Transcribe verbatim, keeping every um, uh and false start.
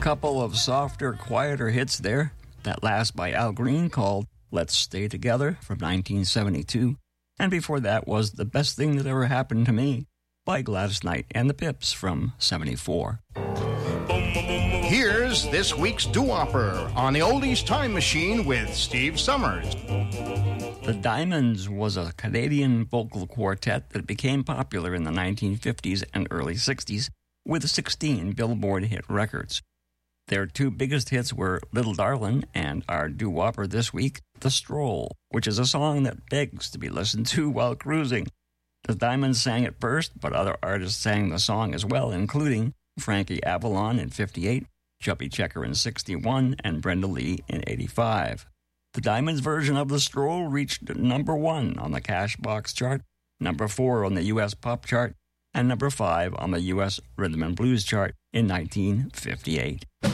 Couple of softer, quieter hits there. That last by Al Green called Let's Stay Together from nineteen seventy-two. And before that was The Best Thing That Ever Happened to Me by Gladys Knight and the Pips from seventy-four. Here's this week's doo-wopper on the Oldies Time Machine with Steve Summers. The Diamonds was a Canadian vocal quartet that became popular in the nineteen fifties and early sixties with sixteen Billboard hit records. Their two biggest hits were Little Darlin' and our doo-wopper this week, The Stroll, which is a song that begs to be listened to while cruising. The Diamonds sang it first, but other artists sang the song as well, including Frankie Avalon in fifty-eight, Chubby Checker in sixty-one, and Brenda Lee in eighty-five. The Diamonds version of The Stroll reached number one on the Cashbox chart, number four on the U S pop chart, and number five on the U S Rhythm and Blues chart in nineteen fifty-eight.